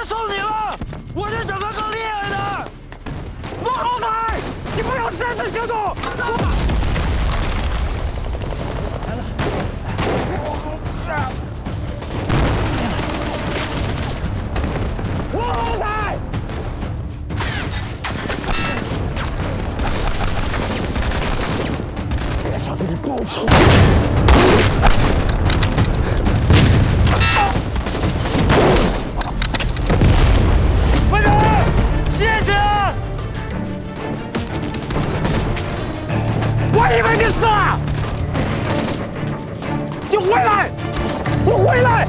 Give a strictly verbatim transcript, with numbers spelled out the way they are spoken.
送你了，我是整个更厉害的。莫豪凯，你不要擅自行动。来了，莫豪凯，我要给你报仇。 我以为你死了！你回来！你回来！